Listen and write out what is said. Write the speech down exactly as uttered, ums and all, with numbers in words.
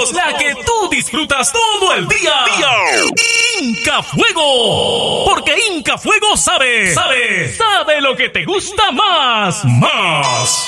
la que tú disfrutas todo el día. Inca Fuego, porque Inca Fuego sabe, sabe, sabe lo que te gusta más, más.